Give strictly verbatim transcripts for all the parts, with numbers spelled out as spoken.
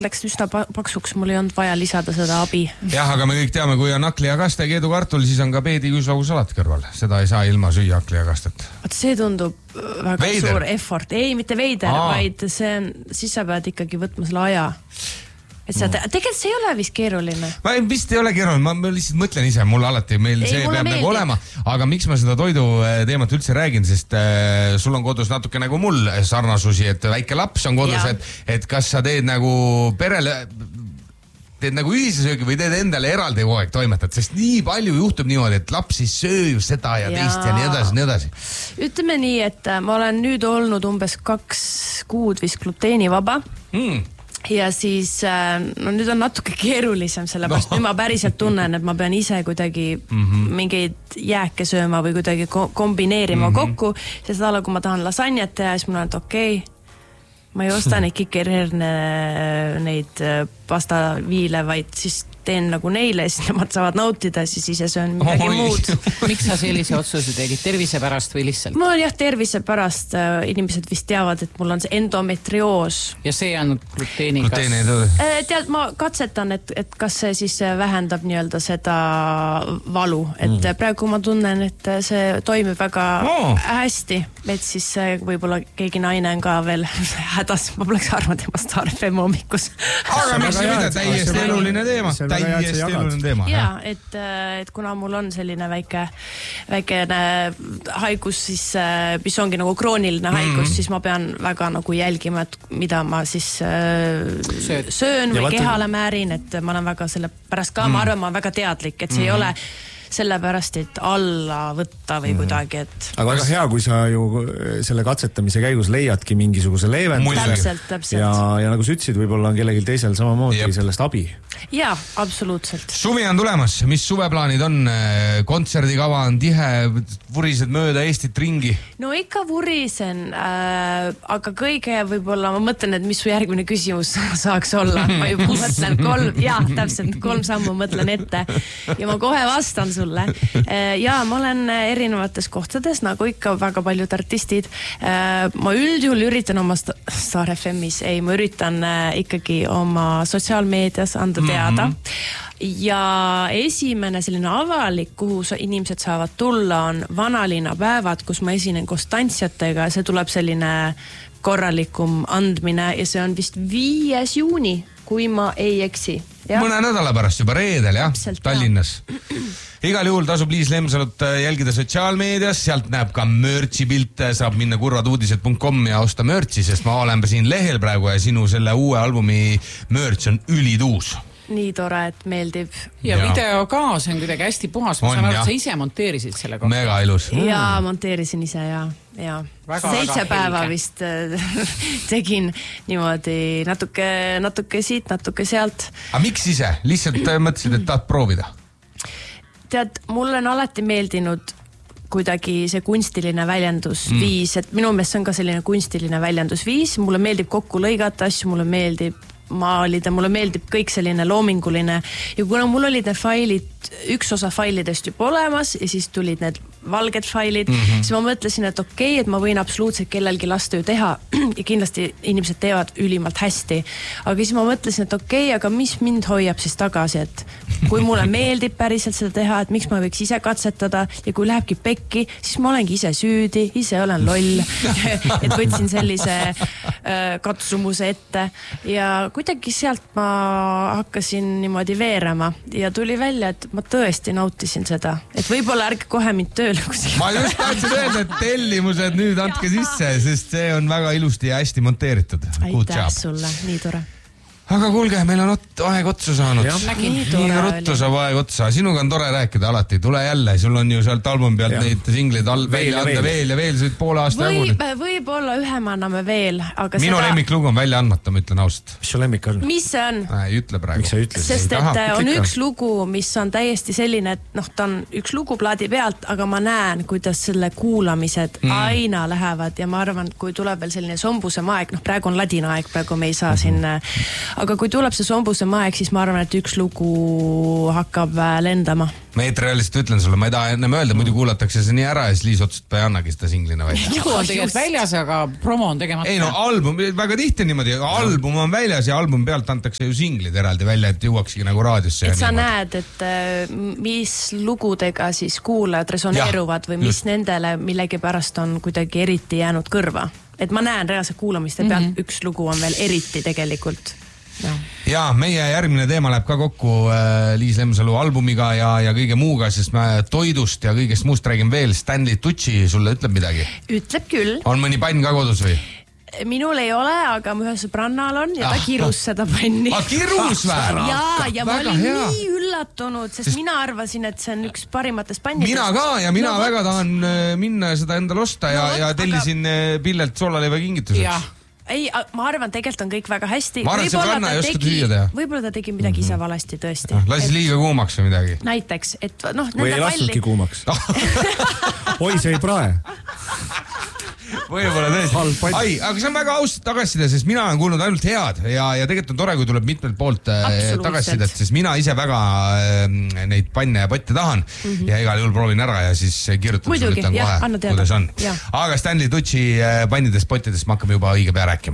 läks üsna paksuks, mul ei olnud vaja lisada seda abi. Jah, aga me kõik teame, kui on hakliakaste ja keedukartul, siis on ka peediküüslaugusalat kõrval. Seda ei saa ilma süüa hakliakastet. Vaat see tundub väga veider. Suur effort. Ei, mitte veider, Aa. vaid see on, siis sa pead ikkagi võtma selle aja. Et sa, tegelikult see ei ole vist keeruline. Ma vist ei ole keeruline, ma, ma lihtsalt mõtlen ise, mul alati meil ei, see peab meeldib. Nagu olema, aga miks ma seda toidu teemat üldse räägin, sest äh, sul on kodus natuke nagu mul sarnasusi, et väike laps on kodus, et, et kas sa teed nagu perele, teed nagu ühisesöögi või teed endale eraldi kogu aeg toimetad, sest nii palju juhtub niimoodi, et laps siis sööb seda ja, ja teist ja nii edasi, nii edasi. Ütleme nii, et ma olen nüüd olnud umbes kaks kuud vist gluteenivaba. Mm. Ja siis, no nüüd on natuke keerulisem sellepärast, no. Nüüd ma päriselt tunnen, et ma pean ise kuidagi mm-hmm. mingeid jääke sööma või kuidagi kombineerima mm-hmm. kokku, sest alla, kui ma tahan lasanjat teha, siis mul on, et okei, okay, ma ei osta neid kikirherne neid pastaviile, vaid siis teen nagu neile, siis nemad saavad nautida, siis ise söön midagi Oi. muud. Miks sa sellise otsuse tegid? Tervise pärast või lihtsalt? Mul on jah, tervise pärast. Inimesed vist teavad, et mul on see endometrioos. Ja see on gluteeni Gluteeni kas? Tead, ma katsetan, et, et kas see siis vähendab nii-öelda seda valu. Et mm. praegu ma tunnen, et see toimib väga oh. hästi. Et siis võib-olla keegi naine on ka veel hädas. Ma poleks arvanud temast Star F M hommikus. Aga miks see mida? Täiesti eluline teema. Täiesti eluline teema. Ja, et, et kuna mul on selline väike väikene haigus, siis, mis ongi nagu krooniline haigus, mm. siis ma pean väga nagu jälgima, et mida ma siis söön, söön või kehale määrin, et ma olen väga selle pärast ka, mm. ma arvan, ma olen väga teadlik, et see mm. ei ole sellepärast, et alla võtta või kuidagi, et... Aga väga hea, kui sa ju selle katsetamise käigus leiadki mingisuguse leevenduse. Täpselt, täpselt. Ja, ja nagu sa ütlesid, võib-olla on kellelgi teisel samamoodi Jep. sellest abi. Jaa, absoluutselt. Suvi on tulemas. Mis suveplaanid on? Kontserdikava on tihe, vurised mööda Eestit ringi? No ikka vurisen, äh, aga kõige võib-olla, ma mõtlen, et mis su järgmine küsimus saaks olla. Ma juba mõtlen kolm, jaa, täpselt, kolm sammu mõtlen ette. Ja ma kohe vastan sulle. Ja ma olen erinevates kohtades, nagu ikka väga paljud artistid. Ma üldjuhul üritan oma Star F M-is, ei, ma üritan ikkagi oma sotsiaalmeedias anda teada. Mm-hmm. Ja esimene selline avalik, kuhu inimesed saavad tulla, on vanalinna päevad, kus ma esinen koos tantsijatega. See tuleb selline korralikum andmine ja see on vist viies juuni, kui ma ei eksi. Ja. Mõne nädala pärast juba reedel, jah, Täpselt, Tallinnas. Igal juhul tasub Liis Lemsalut jälgida sotsiaalmeedias, sealt näeb ka mörtsi pilte, saab minna kurvaduudised punkt com ja osta mörtsi, sest ma olen siin lehel praegu ja sinu selle uue albumi mörts on ülituus. Nii tore, et meeldib. Ja, ja. video ka, see on kuidagi hästi puhas. Ma saan aru, et sa ise monteerisid selle kohta. Mega ilus. Ja, monteerisin ise, ja. ja. Väga, Seitse väga päeva helge. Vist tegin niimoodi natuke, natuke siit, natuke sealt. Aga miks ise? Lihtsalt mõtlesid, et tahad proovida? Tead, mulle on alati meeldinud kuidagi see kunstiline väljendusviis, mm. et minu meelest see on ka selline kunstiline väljendusviis. Mulle meeldib kokku lõigata asju, mulle meeldib maalida, mulle meeldib kõik selline loominguline ja kuna mul olid need failid, üks osa failidest juba olemas ja siis tulid need valged failid, mm-hmm. siis ma mõtlesin, et okei, okay, et ma võin absoluutselt kellelgi lasta ju teha ja kindlasti inimesed teevad ülimalt hästi, aga siis ma mõtlesin, et okei, okay, aga mis mind hoiab siis tagasi, et kui mulle meeldib päriselt seda teha, et miks ma võiks ise katsetada ja kui lähebki pekki, siis ma olengi ise süüdi, ise olen loll et võtsin sellise äh, katsumuse ette ja kuidagi sealt ma hakkasin niimoodi veerema ja tuli välja, et ma tõesti nautisin seda. Et võib-olla ärge kohe mind tööle kuskil. Ma just tahtsin öelda, et tellimused nüüd andke sisse, sest see on väga ilusti ja hästi monteeritud. Aitäh sulle, nii tore. Aga kuulge, meil on ot- aeg otsa saanud. Nii, nii ruttu saab aeg otsa. Sinuga on tore rääkida alati. Tule jälle. Sul on ju sealt albumi pealt ja. Neid singlid al- veel, anda veel. veel ja veel. See poole aasta või, jagu. Võib-olla ühe me anname veel. Aga Minu seda... lemmiklugu on välja andmata, ma ütlen ausalt. Mis su lemmik on? Mis see on? Ei ütle praegu. Miks sa ütles? Sest et on üks lugu, mis on täiesti selline, et noh, ta on üks lugu plaadi pealt, aga ma näen, kuidas selle kuulamised mm. aina lähevad ja ma arvan, kui tuleb veel selline sombusem aeg, noh praegu on ladina aeg, praegu me ei saa mm-hmm. siin aga kui tuleb see Sombuse maeg, siis ma arvan, et üks lugu hakkab lendama. Ma eetrirealist ütlen sulle, ma ei taha ennem öelda, muidu kuulatakse see nii ära ja siis Liis otsust ei annagi seda singlina välja. Lugu on tegelikult väljas, aga promo on tegemata. Ei no album, väga tihti niimoodi, album on väljas ja album pealt antakse ju singlid eraldi välja, et jõuaksigi nagu raadiosse. Et sa näed, et mis lugudega siis kuulajad resoneeruvad ja, või mis just. Nendele millegi pärast on kuidagi eriti jäänud kõrva. Et ma näen reaalse kuulamiste pealt, mm-hmm. üks lugu on veel eriti tegelikult. Ja. ja meie järgmine teema läheb ka kokku äh, Liis Lemsalu albumiga ja, ja kõige muuga, sest me toidust ja kõigest muust räägin veel. Stanley Tucci sulle ütleb midagi? Ütleb küll. On mõni pann ka kodus või? Minul ei ole, aga mu ühe sõbrannal on ja ta ah. kirus seda panni. Ah, kirus vä? ja, ja ma olin hea. Nii üllatunud, sest, sest mina arvasin, et see on üks parimatest pannidest. Mina ka ja mina no, väga tahan minna seda endale osta ja, no, ja tellisin aga... Pillelt soolaleiva kingituseks. Ja. Ei, ma arvan, tegelikult on kõik väga hästi. Ma arvan, et see kanna ei oska tüüa teha. Võib-olla ta tegi midagi ise valesti tõesti. Lasi et... liiga kuumaks või midagi. Näiteks, et noh... Või ei lastudki palli... kuumaks. Oi, see ei prae. Võib-olla tõesti. Ai, aga see on väga ausalt tagasiside, sest mina olen kuulnud ainult head ja, ja tegelikult on tore, kui tuleb mitmelt poolt tagasisidet, sest mina ise väga äh, neid panne ja potte tahan mm -hmm. ja igal juhul proovin ära ja siis kirjutan sulle ütlen kohe, kuidas on. Ja. Aga Stanley Tucci pannidest, pottidest me hakkame juba õige pea rääkima.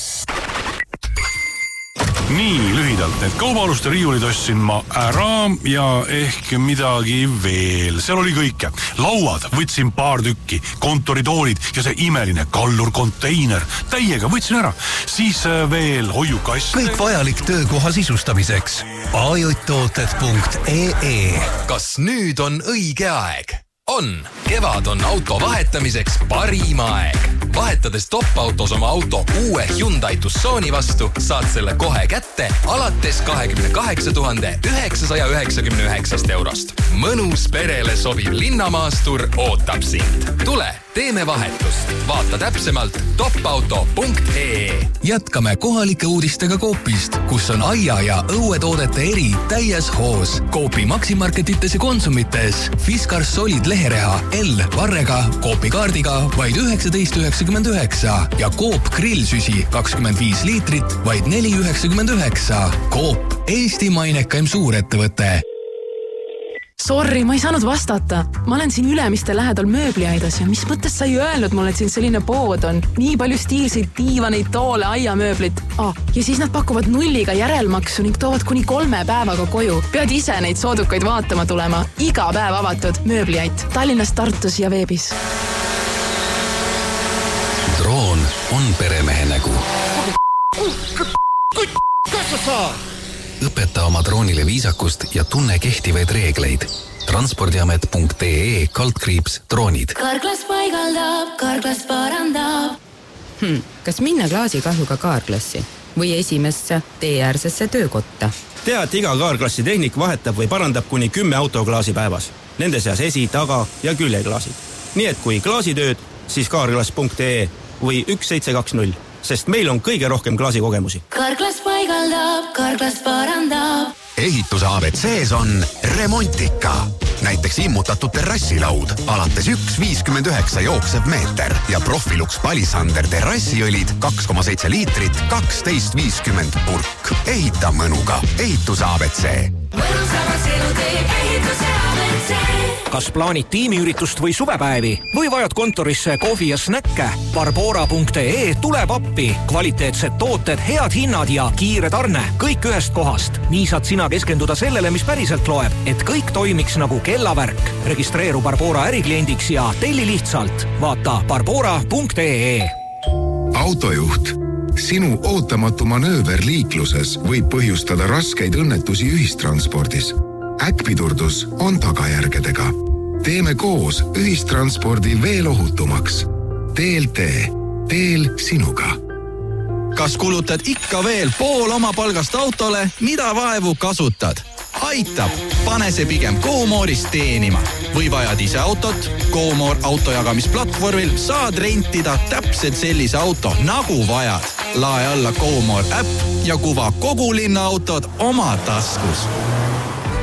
Nii lühidalt, need kaubaluste riiulid ostsin ma ära ja ehk midagi veel. Seal oli kõike. Lauad võtsin paar tükki, kontoritoolid ja see imeline kallur konteiner. Täiega võtsin ära. Siis veel hoiukast. Kõik vajalik töökoha sisustamiseks. a j tooted punkt e e. Kas nüüd on õige aeg? On. Kevad on auto vahetamiseks parim aeg. Vahetades top-autos oma auto uue Hyundai Tucsoni vastu, saad selle kohe kätte alates kakskümmend kaheksa tuhat üheksasada üheksakümmend üheksa eurost. Mõnus perele sobiv linnamaastur ootab sind. Tule, teeme vahetust. Vaata täpsemalt topauto punkt e e. Jätkame kohalike uudistega Coopist, kus on aia ja õuetoodete eri täies hoos. Coopi maksimarketites ja konsumites. Fiskars Solid lehereha L varrega, Coopi kaardiga vaid üheksateist üheksakümmend üheksa ja Coop grillsüsi kakskümmend viis liitrit vaid neli üheksakümmend üheksa. Coop, Eesti mainekaim suurettevõte. Sorry, ma ei saanud vastata. Ma olen siin Ülemiste lähedal mööbliaidas ja mis mõttes sa ei öelnud mulle, et siin selline pood on? Nii palju stiilseid diivaneid, toole, aiamööblit. Ah, ja siis nad pakuvad nulliga järelmaksu ning toovad kuni kolme päevaga koju. Pead ise neid soodukaid vaatama tulema. Iga päev avatud mööbliait. Tallinnas, Tartus ja veebis. Droon on peremehe nägu. Kas sa saa? Õpeta oma droonile viisakust ja tunne kehtivaid reegleid. transpordiamet punkt e e kaldkriips droonid. Karklas paigaldab, Karklas parandab. Hmm, kas minna klaasikahjuga kaarklassi või esimesse teeäärsesse töökotta? Tea, et iga kaarklassi tehnik vahetab või parandab kuni kümme autoklaasi päevas. Nende seas esi, taga ja küljeklaasid. Nii et kui klaasitööd, siis kaarklas punkt e e või üks seitse kaks null. Sest meil on kõige rohkem klaasikogemusi. Karklas paigaldab, Karklas parandab. Ehituse A B C-s on remontika. Näiteks immutatud terrassilaud, alates üks viiskümmend üheksa jooksev meeter ja Profilux Palisander terrassiõlid kaks koma seitse liitrit, kaksteist viiskümmend purk. Ehita mõnuga. Ehituse A B C. Mõnusavas elu teeb ehituse A B C. Kas plaanid tiimiüritust või suvepäevi või vajad kontorisse kohvi ja snäkke? Barbora punkt e e tuleb appi. Kvaliteetsed tooted, head hinnad ja kiire tarne. Kõik ühest kohast. Nii saad sina keskenduda sellele, mis päriselt loeb, et kõik toimiks nagu kellavärk. Registreeru Barbora ärikliendiks ja telli lihtsalt. Vaata barbora punkt e e. Autojuht. Sinu ootamatu manööver liikluses võib põhjustada raskeid õnnetusi ühistranspordis. Äkkpidurdus on tagajärgedega. Teeme koos ühistranspordi veel ohutumaks. T L T. Teel sinuga. Kas kulutad ikka veel pool oma palgast autole, mida vaevu kasutad? Aitab, pane see pigem GoMore'ist teenima. Või vajad ise autot? GoMore autojagamisplatvormil saad rentida täpselt sellise auto, nagu vajad. Lae alla GoMore äpp ja kuva kogu linna autod oma taskus.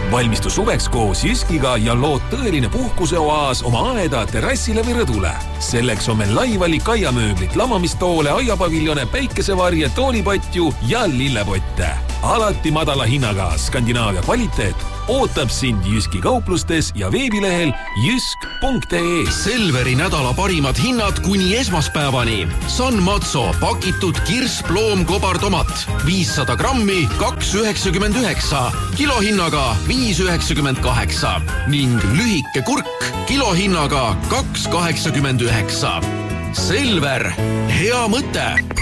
Valmistu suveks koos Jyskiga ja lood tõeline puhkuseoaas oma aeda terrassile või rõdule. Selleks on meil laivalik aiamööblit, lamamistoole, aiapaviljone, päikesevarje, toolipatju ja lillepotte. Alati madala hinnaga Skandinaavia kvaliteet ootab sind Jyski kauplustes ja veebilehel jysk punkt ee. Selveri nädala parimad hinnad kuni esmaspäevani. San Mazzo pakitud kirsploom kobartomat viissada grammi kaks üheksakümmend üheksa, kilohinnaga viis üheksakümmend kaheksa ning lühike kurk kilohinnaga kaks kaheksakümmend üheksa. Selver, hea mõte!